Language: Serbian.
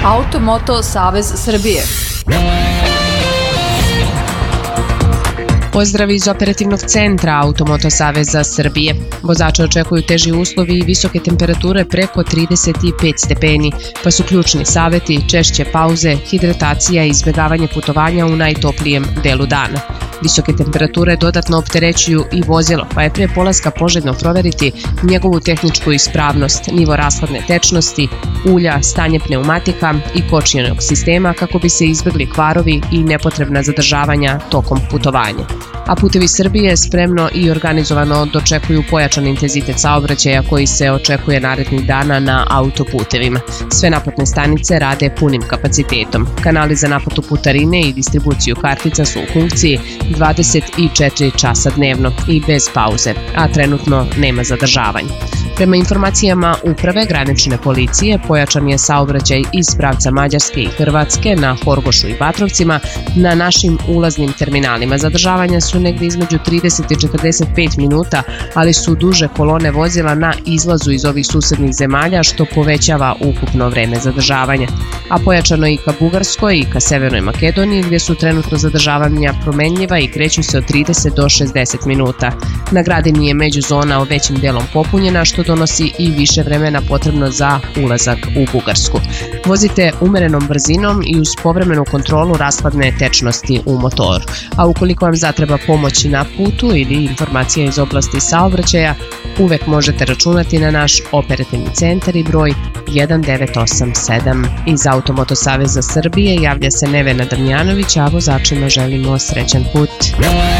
Automoto Savez Srbije. Pozdrav iz operativnog centra Automoto Saveza Srbije. Vozače očekuju teži uslovi i visoke temperature preko 35 stepeni, pa su ključni saveti češće pauze, hidratacija i izbjegavanje putovanja u najtoplijem delu dana. Visoke temperature dodatno opterećuju i vozilo, pa je pre polaska poželjno proveriti njegovu tehničku ispravnost, nivo rashladne tečnosti, ulja, stanje pneumatika i kočionog sistema kako bi se izbjegli kvarovi i nepotrebna zadržavanja tokom putovanja. A Putevi Srbije spremno i organizovano dočekuju pojačan intenzitet saobraćaja koji se očekuje narednih dana na autoputevima. Sve naplatne stanice rade punim kapacitetom. Kanali za naplatu putarine i distribuciju kartica su u funkciji 24 časa dnevno i bez pauze, a trenutno nema zadržavanja. Prema informacijama Uprave granične policije, pojačan je saobraćaj iz pravca Mađarske i Hrvatske na Horgošu i Batrovcima na našim ulaznim terminalima. Zadržavanja su negdje između 30 i 45 minuta, ali su duže kolone vozila na izlazu iz ovih susednih zemalja, što povećava ukupno vreme zadržavanja. A pojačano i ka Bugarskoj i ka Severnoj Makedoniji, gdje su trenutno zadržavanja promenljiva i kreću se od 30 do 60 minuta. Na Gradini je međuzona većim delom popunjena, što donosi i više vremena potrebno za ulazak u Bugarsku. Vozite umerenom brzinom i uz povremenu kontrolu rashladne tečnosti u motoru. A ukoliko vam zatreba pomoći na putu ili informacija iz oblasti saobraćaja, uvek možete računati na naš operativni centar i broj 1987. Iz Automoto Saveza Srbije javlja se Nevena Damjanović, a vozačima želimo srećan put.